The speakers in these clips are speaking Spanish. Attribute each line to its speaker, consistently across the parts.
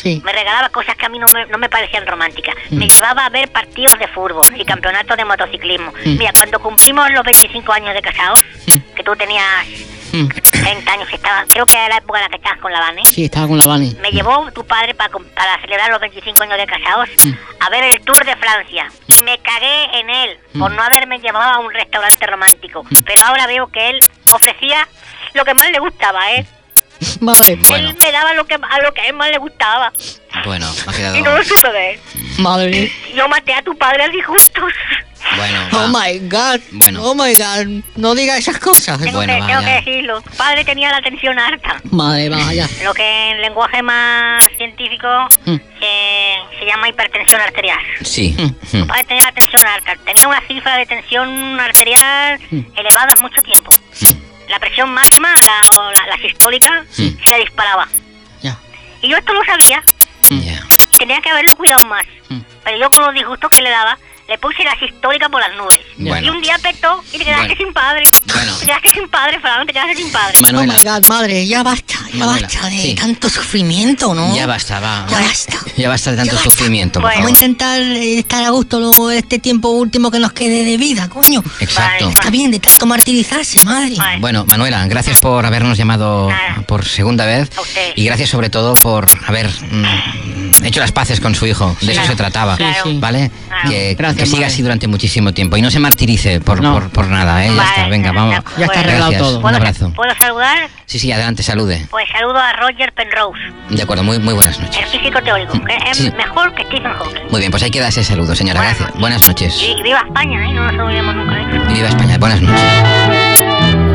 Speaker 1: Sí.
Speaker 2: Me regalaba cosas que a mí no me parecían románticas. Me llevaba a ver partidos de fútbol y campeonatos de motociclismo. Mira, cuando cumplimos los 25 años de casados, que tú tenías 30 años, creo que era la época en la que estabas con la Vane.
Speaker 1: Sí, estaba con la Vane.
Speaker 2: Me llevó tu padre para celebrar los 25 años de casados a ver el Tour de Francia. Y me cagué en él por no haberme llevado a un restaurante romántico. Pero ahora veo que él ofrecía lo que más le gustaba, ¿eh?
Speaker 1: Madre mía.
Speaker 2: Él me daba a lo que a él más le gustaba.
Speaker 3: Bueno, me ha quedado...
Speaker 2: Y no lo supe ver.
Speaker 1: Madre.
Speaker 2: Yo maté a tu padre a disgustos.
Speaker 3: Bueno,
Speaker 1: Oh my God.
Speaker 3: Bueno.
Speaker 1: Oh my God. No diga esas cosas.
Speaker 2: Tengo
Speaker 3: Bueno,
Speaker 2: que
Speaker 3: vaya.
Speaker 2: decirlo. Tu padre tenía la tensión alta.
Speaker 1: Madre, vaya.
Speaker 2: Lo que en lenguaje más científico se llama hipertensión arterial.
Speaker 3: Sí.
Speaker 2: Tu padre tenía la tensión alta. Tenía una cifra de tensión arterial elevada mucho tiempo. La presión máxima, la sistólica, se le disparaba.
Speaker 1: Ya.
Speaker 2: Y yo esto lo sabía.
Speaker 3: Ya.
Speaker 2: Y tenía que haberlo cuidado más. Pero yo con los disgustos que le daba, le puse la sistólica por las nubes.
Speaker 3: Bueno.
Speaker 2: Y un día petó y te quedaste
Speaker 3: Bueno.
Speaker 2: sin padre.
Speaker 3: Bueno.
Speaker 2: Te quedaste sin padre, Fran, te quedaste sin padre.
Speaker 3: Manuela.
Speaker 1: Oh my God, madre, ya basta
Speaker 3: Manuela,
Speaker 1: de
Speaker 3: sí.
Speaker 1: tanto sufrimiento, ¿no?
Speaker 3: Ya basta, va.
Speaker 1: Ya basta.
Speaker 3: Ya basta de tanto
Speaker 1: Ya basta.
Speaker 3: sufrimiento, por
Speaker 2: Bueno.
Speaker 1: Vamos a
Speaker 3: favor.
Speaker 1: intentar estar a gusto este tiempo último que nos quede de vida, coño.
Speaker 3: Exacto.
Speaker 2: Vale.
Speaker 1: Está bien de tanto martirizarse, madre.
Speaker 2: Vale.
Speaker 3: Bueno, Manuela, gracias por habernos llamado
Speaker 2: Nada.
Speaker 3: por segunda vez.
Speaker 2: A usted.
Speaker 3: Y gracias sobre todo por haber hecho las paces con su hijo. De eso
Speaker 2: Claro.
Speaker 3: se trataba.
Speaker 2: Claro.
Speaker 1: Sí, sí.
Speaker 3: ¿Vale?
Speaker 2: Claro.
Speaker 3: Que
Speaker 1: Gracias,
Speaker 3: siga
Speaker 1: madre.
Speaker 3: así durante muchísimo tiempo. Y no se martirice por nada, ¿eh? Ya
Speaker 2: Vale,
Speaker 3: está, venga, vamos.
Speaker 1: Ya está arreglado
Speaker 3: Gracias.
Speaker 1: todo.
Speaker 3: Un abrazo.
Speaker 2: ¿Puedo saludar?
Speaker 3: Sí, adelante, salude.
Speaker 2: Pues saludo a Roger Penrose,
Speaker 3: De acuerdo, muy buenas noches.
Speaker 2: el físico teórico, que es
Speaker 3: Sí.
Speaker 2: mejor que Stephen Hawking.
Speaker 3: Muy bien, pues ahí queda ese saludo, señora.
Speaker 2: Buenas
Speaker 3: Gracias.
Speaker 2: noches.
Speaker 3: Buenas noches.
Speaker 2: Y viva España, ¿eh? No nos olvidemos nunca de eso.
Speaker 3: Y viva España. Buenas noches.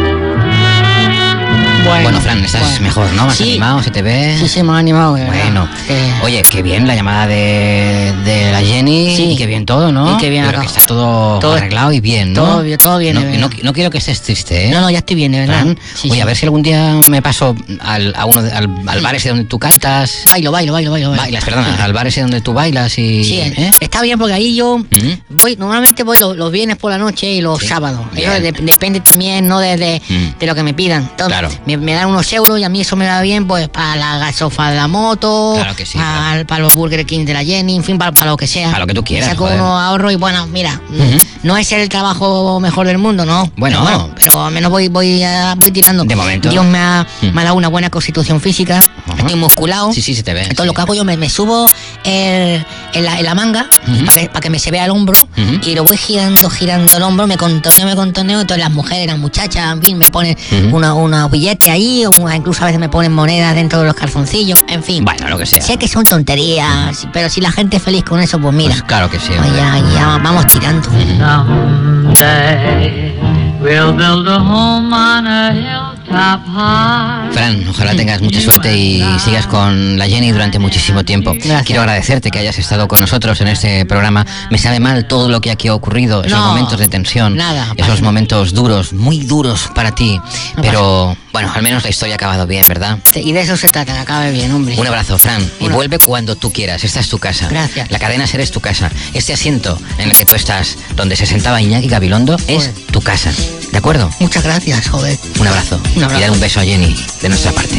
Speaker 3: Bueno, Fran, estás
Speaker 1: bueno.
Speaker 3: mejor, ¿no? Más
Speaker 1: Sí.
Speaker 3: animado, se te ve.
Speaker 1: Sí, me ha animado, de verdad.
Speaker 3: Bueno, oye, qué bien la llamada de la Jenny.
Speaker 1: Sí.
Speaker 3: Y qué bien todo, ¿no?
Speaker 1: Y qué bien
Speaker 3: Yo creo
Speaker 1: acá.
Speaker 3: que está todo
Speaker 1: Todo-
Speaker 3: arreglado y bien, ¿no?
Speaker 1: todo bien,
Speaker 3: No,
Speaker 1: de verdad.
Speaker 3: no quiero que estés triste, ¿eh?
Speaker 1: No, ya estoy bien, de verdad.
Speaker 3: Fran,
Speaker 1: Sí,
Speaker 3: oye,
Speaker 1: sí.
Speaker 3: a ver si algún día me paso al bar ese donde tú cantas.
Speaker 1: Bailo.
Speaker 3: Bailas, perdona, al bar ese donde tú bailas y...
Speaker 1: Sí,
Speaker 3: ¿eh?
Speaker 1: está bien porque ahí yo normalmente voy los viernes por la noche y los
Speaker 3: Sí,
Speaker 1: sábados.
Speaker 3: bien.
Speaker 1: Eso depende también, ¿no? De lo que me pidan. Entonces,
Speaker 3: Claro.
Speaker 1: me dan unos euros y a mí eso me da bien, pues, para la gasofa de la moto,
Speaker 3: Claro que sí,
Speaker 1: para los Burger King de la Jenny, en fin, para lo que sea.
Speaker 3: Para lo que tú quieras,
Speaker 1: Saco
Speaker 3: joder.
Speaker 1: unos ahorros y bueno, mira, no es el trabajo mejor del mundo, ¿no?
Speaker 3: Bueno.
Speaker 1: pero al menos voy tirando.
Speaker 3: De momento.
Speaker 1: Dios me ha dado una buena constitución física,
Speaker 3: Ajá.
Speaker 1: estoy musculado.
Speaker 3: Sí, se te ve.
Speaker 1: Entonces
Speaker 3: sí.
Speaker 1: lo que hago yo, me subo en la manga para que me se vea el hombro y lo voy girando el hombro, me contoneo, entonces las mujeres, las muchachas, en fin, me ponen unos billetes ahí, incluso a veces me ponen monedas dentro de los calzoncillos, en fin.
Speaker 3: Bueno, lo que sea.
Speaker 1: Sé que son tonterías, pero si la gente es feliz con eso, pues mira,
Speaker 3: Pues claro que sí.
Speaker 1: pues
Speaker 3: hombre.
Speaker 1: ya vamos tirando.
Speaker 4: Someday we'll build a home on a hilltop high.
Speaker 3: Fran, ojalá tengas mucha suerte y sigas con la Jenny durante muchísimo tiempo.
Speaker 1: Gracias.
Speaker 3: Quiero agradecerte que hayas estado con nosotros en este programa. Me sabe mal todo lo que aquí ha ocurrido, esos
Speaker 1: No,
Speaker 3: momentos de tensión,
Speaker 1: nada,
Speaker 3: esos
Speaker 1: pasa.
Speaker 3: momentos duros, muy duros para ti.
Speaker 1: No
Speaker 3: Pero bueno, al menos la historia ha acabado bien, ¿verdad?
Speaker 1: Y de eso se trata, que acabe bien, hombre.
Speaker 3: Un abrazo, Fran, y
Speaker 1: Una-
Speaker 3: vuelve cuando tú quieras. Esta es tu casa.
Speaker 1: Gracias.
Speaker 3: La cadena SER es tu casa. Este asiento en el que tú estás, donde se sentaba Iñaki Gabilondo, es
Speaker 1: Joder.
Speaker 3: tu casa. ¿De acuerdo?
Speaker 1: Muchas gracias, joder.
Speaker 3: Un abrazo.
Speaker 1: Un abrazo.
Speaker 3: Y dar un beso a Jenny de nuestra parte.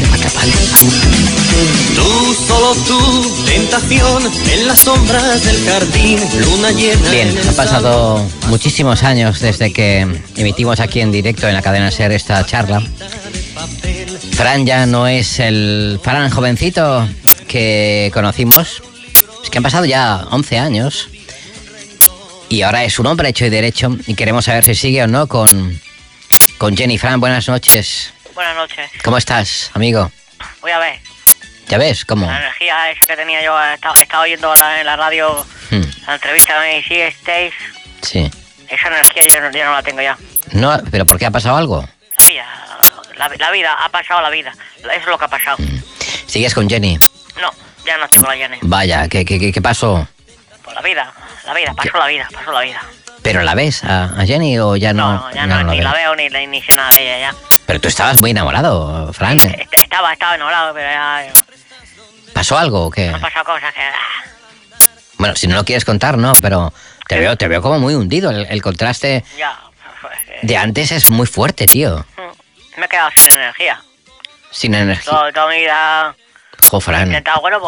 Speaker 5: Tú, solo tú, tentación, en las sombras del jardín, luna llena.
Speaker 3: Bien,
Speaker 5: en el
Speaker 3: han pasado
Speaker 5: salón.
Speaker 3: muchísimos años desde que emitimos aquí en directo en la cadena SER esta charla. Fran ya no es el Fran jovencito que conocimos. Es que han pasado ya 11 años. Y ahora es un hombre hecho y derecho. Y queremos saber si sigue o no con Jenny. Fran, buenas noches.
Speaker 2: Buenas noches.
Speaker 3: ¿Cómo estás, amigo?
Speaker 2: Voy a ver,
Speaker 3: ¿Ya ves? ¿Cómo?
Speaker 2: la energía esa que tenía yo, estaba oyendo en la radio la entrevista de Missy Stage.
Speaker 3: Sí.
Speaker 2: Esa energía yo no la tengo ya.
Speaker 3: No, ¿pero por qué ha pasado algo?
Speaker 2: La vida, ha pasado la vida. Eso es lo que ha pasado.
Speaker 3: ¿Sigues con Jenny?
Speaker 2: No, ya no estoy con la Jenny.
Speaker 3: Vaya, ¿qué pasó?
Speaker 2: Pues la vida, pasó la vida.
Speaker 3: ¿Pero la ves a Jenny o ya no?
Speaker 2: No, ya no, ni
Speaker 3: ves?
Speaker 2: la veo ni sé nada de ella ya.
Speaker 3: Pero tú estabas muy enamorado, Fran.
Speaker 2: Estaba enamorado, pero ya
Speaker 3: ¿Pasó algo o qué?
Speaker 2: han pasado cosas que...
Speaker 3: Bueno, si no lo quieres contar, no, pero te veo como muy hundido. El contraste
Speaker 2: Ya, pues,
Speaker 3: de antes es muy fuerte, tío.
Speaker 2: me he quedado sin energía.
Speaker 3: Sin energía.
Speaker 2: Toda mi vida
Speaker 3: Jo,
Speaker 2: he
Speaker 3: Fran.
Speaker 2: intentado, bueno, pues